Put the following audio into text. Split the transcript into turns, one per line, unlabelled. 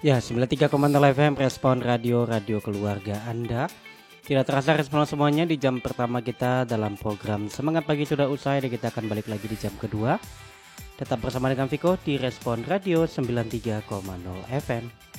Ya, 93,0 FM Respon Radio keluarga Anda. Tidak terasa respon semuanya di jam pertama kita dalam program Semangat Pagi sudah usai dan kita akan balik lagi di jam kedua. Tetap bersama dengan Viko di Respon Radio 93,0 FM.